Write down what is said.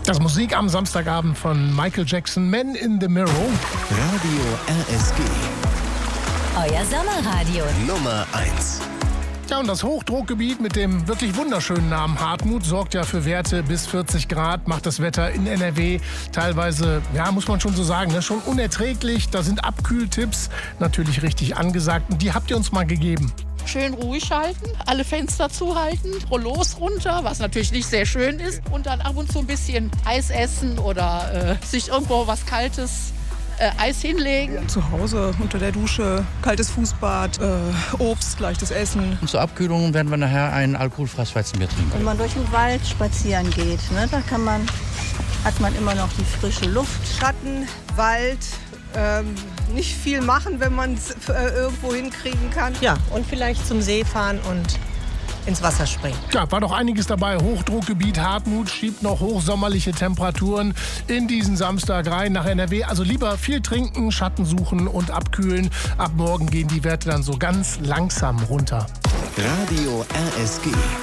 Das Musik am Samstagabend von Michael Jackson, Man in the Mirror. Radio RSG. Euer Sommerradio. Nummer 1. Ja, und das Hochdruckgebiet mit dem wirklich wunderschönen Namen Hartmut sorgt ja für Werte bis 40 Grad, macht das Wetter in NRW teilweise, ja, muss man schon so sagen, ne, schon unerträglich. Da sind Abkühltipps natürlich richtig angesagt und die habt ihr uns mal gegeben. Schön ruhig halten, alle Fenster zuhalten, Rollos runter, was natürlich nicht sehr schön ist. Und dann ab und zu ein bisschen Eis essen oder sich irgendwo was Kaltes, Eis hinlegen. Zu Hause unter der Dusche, kaltes Fußbad, Obst, leichtes Essen. Zur Abkühlung werden wir nachher ein alkoholfreies Weizenbier trinken. Wenn man durch den Wald spazieren geht, ne, da hat man immer noch die frische Luft. Schatten, Wald, nicht viel machen, wenn man es irgendwo hinkriegen kann. Ja, und vielleicht zum See fahren und ins Wasser springen. Ja, war doch einiges dabei. Hochdruckgebiet Hartmut schiebt noch hochsommerliche Temperaturen in diesen Samstag rein nach NRW. Also lieber viel trinken, Schatten suchen und abkühlen. Ab morgen gehen die Werte dann so ganz langsam runter. Radio RSG.